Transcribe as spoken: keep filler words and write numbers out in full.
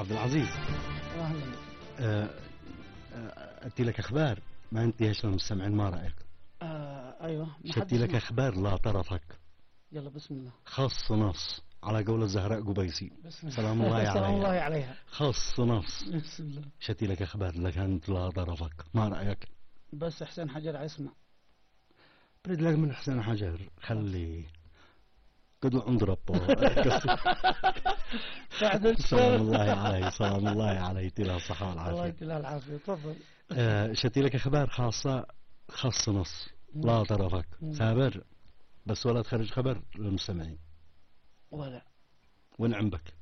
عبد العزيز. اهلا. آه، آه، اتي لك اخبار ما انتهيش للمستمعين، ما رايك؟ آه ايوه. شتي لك اخبار لا طرفك. يلا بسم الله. خص نص على قول الزهراء قبيسي. بسم الله. سلام الله عليها. سلام الله عليها. خص نص. بسم الله. شتي لك اخبار لك انت لا طرفك، ما رايك؟ بس حسين حجر اسمع. بريد لك من حسين حجر خلي قد عند ربه. سلام الله عليه، سلام الله عليه، يديله الصحة والعافية. الله يديله العافية. تفضل. آه شتي لك اخبار خاصة خص نص لا طرفك. سابر بس ولا تخرج خبر للمستمعين ولا ونعم بك.